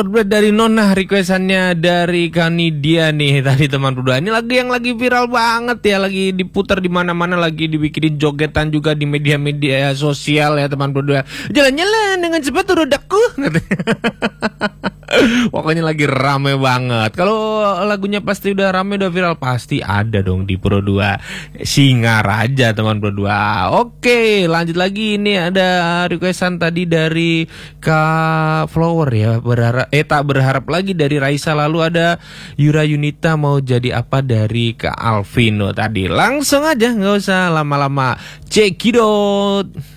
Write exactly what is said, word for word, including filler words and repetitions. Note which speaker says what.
Speaker 1: teman berdua dari Nona, requestannya dari Kanidia nih tadi teman berdua. Ini lagu yang lagi viral banget ya, lagi diputar di mana-mana, lagi dibikinin jogetan juga di media-media sosial ya teman berdua. Jalan-jalan dengan sepatu rodaku. Pokoknya lagi rame banget. Kalau lagunya pasti udah rame, udah viral, pasti ada dong di Pro dua Singaraja teman berdua. Oke, lanjut lagi. Ini ada requestan tadi dari Kak Flower ya, berharap eh tak berharap lagi dari Raisa. Lalu ada Yura Yunita, mau jadi apa dari Kak Alvino tadi. Langsung aja, nggak usah lama-lama, cekidot.